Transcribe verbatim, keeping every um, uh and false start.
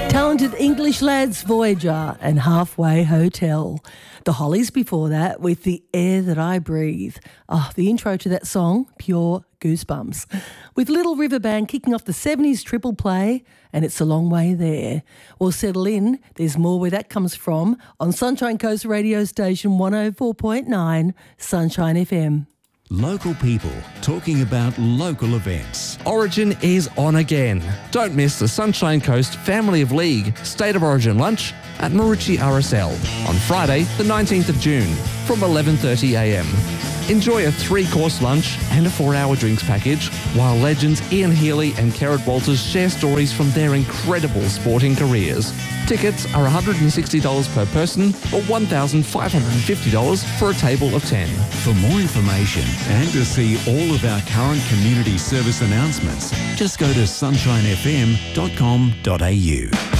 Talented English lads, Voyager and Halfway Hotel. The Hollies before that with The Air That I Breathe. Oh, the intro to that song, pure goosebumps. With Little River Band kicking off the seventies triple play, and It's a Long Way There. Well, settle in. There's more where that comes from on Sunshine Coast radio station one oh four point nine, Sunshine F M. Local people talking about local events. Origin is on again. Don't miss the Sunshine Coast Family of League State of Origin lunch at Marucci R S L on Friday the nineteenth of June from eleven thirty a m. Enjoy a three-course lunch and a four-hour drinks package while legends Ian Healy and Kerrod Walters share stories from their incredible sporting careers. Tickets are one hundred sixty dollars per person or one thousand five hundred fifty dollars for a table of ten. For more information and to see all of our current community service announcements, just go to sunshine f m dot com dot a u.